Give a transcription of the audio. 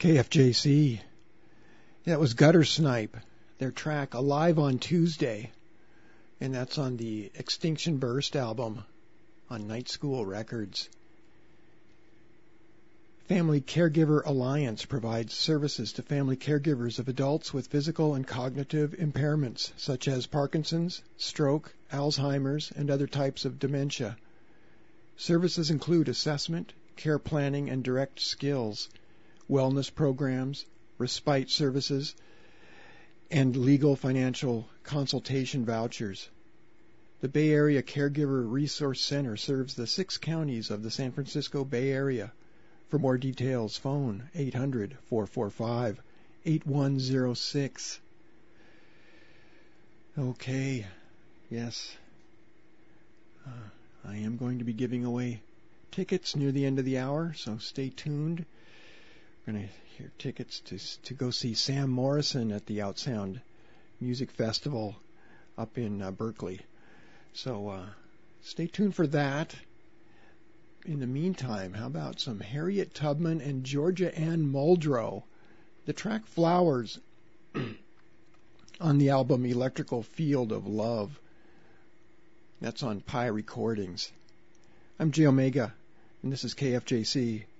KFJC. That was Gutter Snipe, their track Alive on Tuesday. And that's on the Extinction Burst album on Night School Records. Family Caregiver Alliance provides services to family caregivers of adults with physical and cognitive impairments such as Parkinson's, stroke, Alzheimer's, and other types of dementia. Services include assessment, care planning and direct skills, wellness programs, respite services, and legal financial consultation vouchers. The Bay Area Caregiver Resource Center serves the 6 counties of the San Francisco Bay Area. For more details, phone 800-445-8106. Okay, yes. I am going to be giving away tickets near the end of the hour, so stay tuned. We're going to hear tickets to go see Sam Morrison at the Outsound Music Festival up in Berkeley. So stay tuned for that. In the meantime, how about some Harriet Tubman and Georgia Ann Muldrow? The track Flowers on the album Electrical Field of Love. That's on Pi Recordings. I'm J Omega, and this is KFJC.